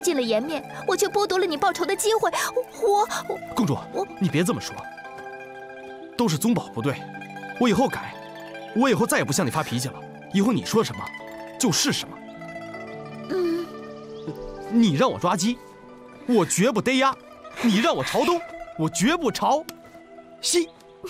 尽了颜面，我却剥夺了你报仇的机会。我公主，你别这么说，都是宗保不对，我以后改，我以后再也不向你发脾气了。以后你说什么，就是什么。你让我抓鸡，我绝不逮鸭；你让我朝东，我绝不朝西。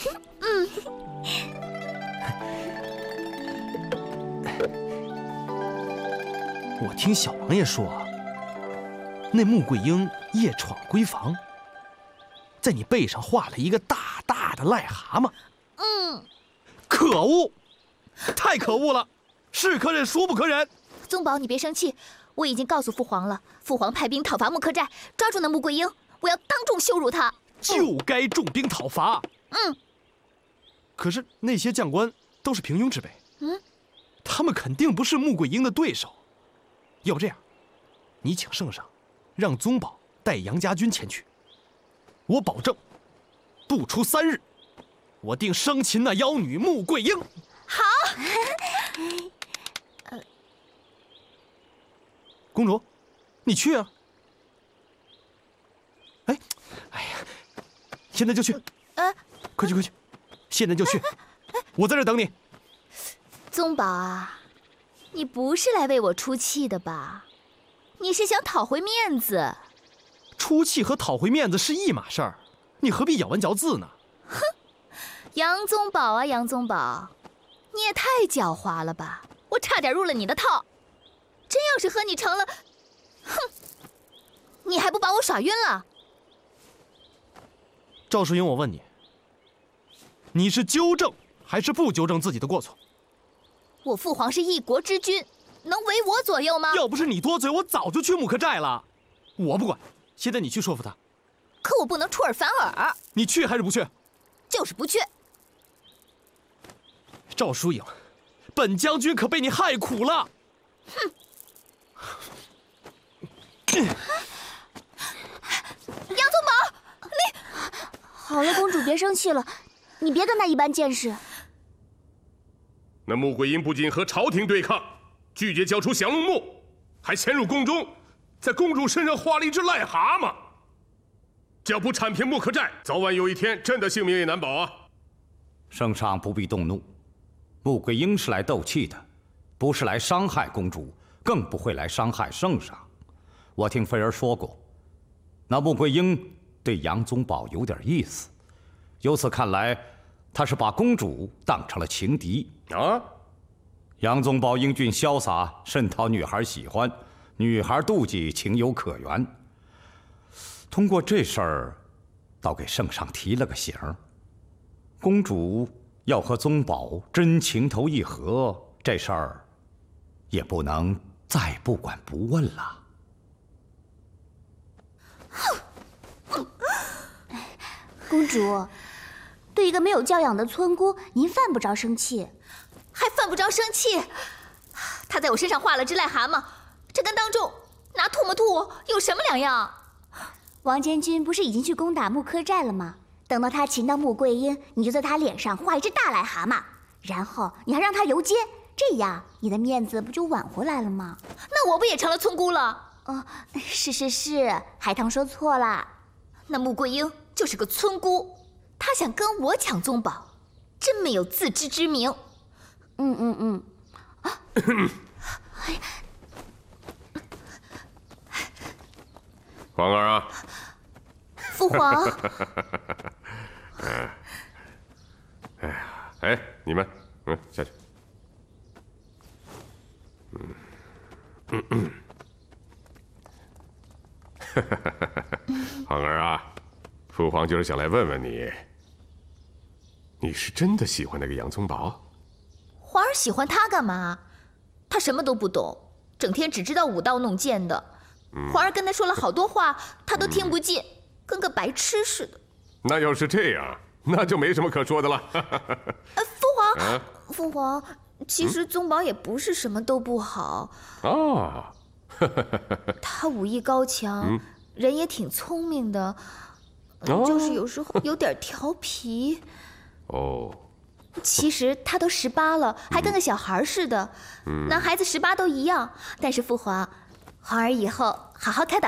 我听小王爷说，那穆桂英夜闯闺房，在你背上画了一个大大的癞蛤蟆。可恶，太可恶了，是可忍，孰不可忍。 宗保，你别生气，我已经告诉父皇了，父皇派兵讨伐木克寨，抓住那穆桂英，我要当众羞辱她。 就该重兵讨伐。可是那些将官都是平庸之辈，他们肯定不是穆桂英的对手。要不这样，你请圣上，让宗保带杨家军前去，我保证，不出3日，我定生擒那妖女穆桂英。 好。 公主，你去啊！哎呀，现在就去！快去快去，现在就去！我在这等你。 宗保啊，你不是来为我出气的吧？你是想讨回面子。 出气和讨回面子是一码事儿，你何必咬文嚼字呢？ 杨宗保啊，杨宗保，你也太狡猾了吧！我差点入了你的套。真要是和你成了，你还不把我耍晕了？ 赵淑英，我问你，你是纠正还是不纠正自己的过错？ 我父皇是一国之君，能为我左右吗？ 要不是你多嘴，我早就去木克寨了。我不管，现在你去说服他。 可我不能出尔反尔。 你去还是不去？ 就是不去。 赵淑英，本将军可被你害苦了。 杨宗保，你好了，公主别生气了，你别跟他一般见识。 那穆桂英不仅和朝廷对抗，拒绝交出降龙木，还潜入宫中，在公主身上画了一只癞蛤蟆。只要不铲平木克寨，早晚有一天朕的性命也难保啊！ 圣上不必动怒，穆桂英是来斗气的，不是来伤害公主，更不会来伤害圣上。我听妃儿说过，那穆桂英对杨宗保有点意思，由此看来，他是把公主当成了情敌啊。 杨宗保英俊潇洒，甚讨女孩喜欢，女孩妒忌，情有可原。通过这事儿，倒给圣上提了个醒儿。公主要和宗保真情投意合，这事儿也不能再不管不问了。 公主，对一个没有教养的村姑，您犯不着生气。 还犯不着生气？他在我身上画了只癞蛤蟆，这跟当众拿唾沫吐我有什么两样？ 王监军不是已经去攻打木克寨了吗？等到他擒到穆桂英，你就在他脸上画一只大癞蛤蟆，然后你还让他游街，这样你的面子不就挽回来了吗？ 那我不也成了村姑了？ 是，海棠说错了。 那穆桂英就是个村姑，她想跟我抢宗保，真没有自知之明。 皇儿啊， 父皇。 哎，你们，下去。皇儿啊，父皇就是想来问问你，你是真的喜欢那个杨宗保？ 皇儿喜欢他干嘛？他什么都不懂，整天只知道舞刀弄剑的。皇儿跟他说了好多话，他都听不进，跟个白痴似的。 那要是这样，那就没什么可说的了。 父皇，其实宗保也不是什么都不好。 哦， 他武艺高强，人也挺聪明的，就是有时候有点调皮。 哦。 其实他都18了，还跟个小孩似的。男孩子18都一样。但是父皇，皇儿以后好好开导